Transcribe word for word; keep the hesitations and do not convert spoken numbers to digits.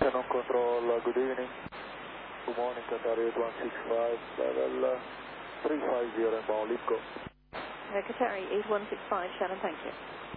Shannon Control, good evening. Good morning, Qatar eight one six five, level uh, three five zero, inbound, Lipco. Uh, Qatar eight one six five, Shannon, thank you.